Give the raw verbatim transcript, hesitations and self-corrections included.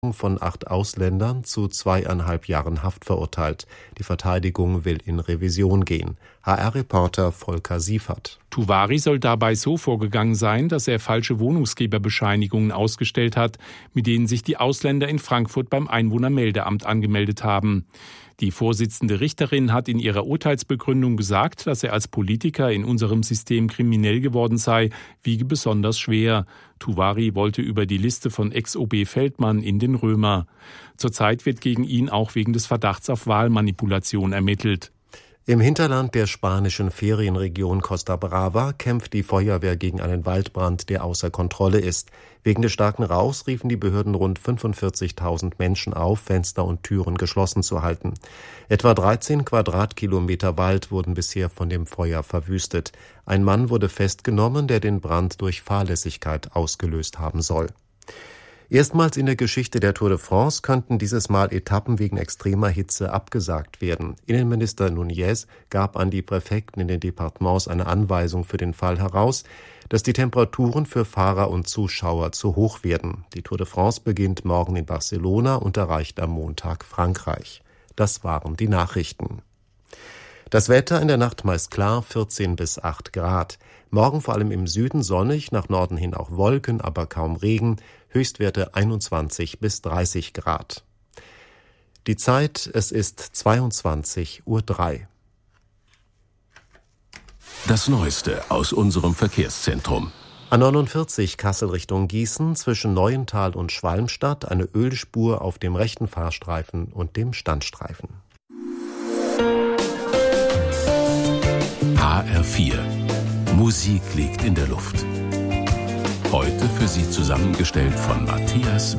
von acht Ausländern zu zweieinhalb Jahren Haft verurteilt. Die Verteidigung will in Revision gehen. H R-Reporter Volker Siefert. Touvari soll dabei so vorgegangen sein, dass er falsche Wohnungsgeberbescheinigungen ausgestellt hat, mit denen sich die Ausländer in Frankfurt beim Einwohnermeldeamt angemeldet haben. Die Vorsitzende Richterin hat in ihrer Urteilsbegründung gesagt, dass er als Politiker in unserem System kriminell geworden sei, wiege besonders schwer. Touvari wollte über die Liste von Ex-O B Feldmann in den Römer. Zurzeit wird gegen ihn auch wegen des Verdachts auf Wahlmanipulation ermittelt. Im Hinterland der spanischen Ferienregion Costa Brava kämpft die Feuerwehr gegen einen Waldbrand, der außer Kontrolle ist. Wegen des starken Rauchs riefen die Behörden rund fünfundvierzigtausend Menschen auf, Fenster und Türen geschlossen zu halten. Etwa dreizehn Quadratkilometer Wald wurden bisher von dem Feuer verwüstet. Ein Mann wurde festgenommen, der den Brand durch Fahrlässigkeit ausgelöst haben soll. Erstmals in der Geschichte der Tour de France könnten dieses Mal Etappen wegen extremer Hitze abgesagt werden. Innenminister Núñez gab an die Präfekten in den Departements eine Anweisung für den Fall heraus, dass die Temperaturen für Fahrer und Zuschauer zu hoch werden. Die Tour de France beginnt morgen in Barcelona und erreicht am Montag Frankreich. Das waren die Nachrichten. Das Wetter in der Nacht meist klar, vierzehn bis acht Grad. Morgen vor allem im Süden sonnig, nach Norden hin auch Wolken, aber kaum Regen. Höchstwerte einundzwanzig bis dreißig Grad. Die Zeit, es ist zweiundzwanzig Uhr drei. Das Neueste aus unserem Verkehrszentrum. A neunundvierzig Kassel Richtung Gießen zwischen Neuental und Schwalmstadt eine Ölspur auf dem rechten Fahrstreifen und dem Standstreifen. H R vier. Musik liegt in der Luft. Heute für Sie zusammengestellt von Matthias